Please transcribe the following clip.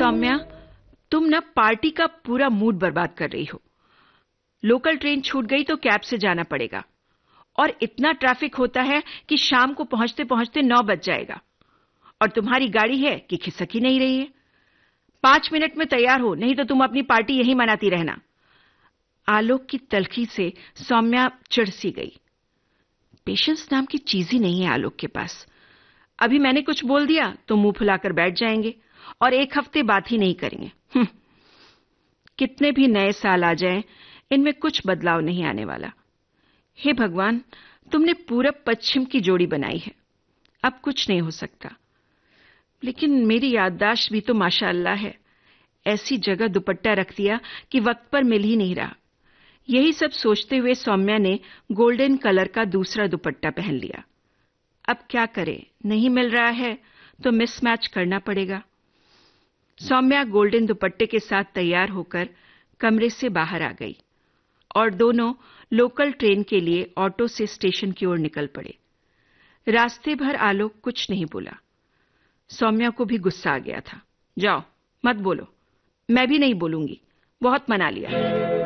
सौम्या, तुम ना पार्टी का पूरा मूड बर्बाद कर रही हो। लोकल ट्रेन छूट गई तो कैब से जाना पड़ेगा, और इतना ट्रैफिक होता है कि शाम को पहुंचते पहुंचते 9 बज जाएगा। और तुम्हारी गाड़ी है कि खिसक ही नहीं रही है। 5 मिनट में तैयार हो, नहीं तो तुम अपनी पार्टी यहीं मनाती रहना। आलोक की तलखी से सौम्या चिढ़ सी गई। पेशेंस नाम की चीज ही नहीं है आलोक के पास। अभी मैंने कुछ बोल दिया तो मुंह फुलाकर बैठ जाएंगे और एक हफ्ते बात ही नहीं करेंगे। कितने भी नए साल आ जाएं, इनमें कुछ बदलाव नहीं आने वाला। हे भगवान, तुमने पूरब पश्चिम की जोड़ी बनाई है, अब कुछ नहीं हो सकता। लेकिन मेरी याददाश्त भी तो माशाअल्लाह है। ऐसी जगह दुपट्टा रख दिया कि वक्त पर मिल ही नहीं रहा। यही सब सोचते हुए सौम्या ने गोल्डन कलर का दूसरा दुपट्टा पहन लिया। अब क्या करे, नहीं मिल रहा है तो मिसमैच करना पड़ेगा। सौम्या गोल्डन दुपट्टे के साथ तैयार होकर कमरे से बाहर आ गई और दोनों लोकल ट्रेन के लिए ऑटो से स्टेशन की ओर निकल पड़े। रास्ते भर आलोक कुछ नहीं बोला। सौम्या को भी गुस्सा आ गया था। जाओ, मत बोलो। मैं भी नहीं बोलूंगी, बहुत मना लिया।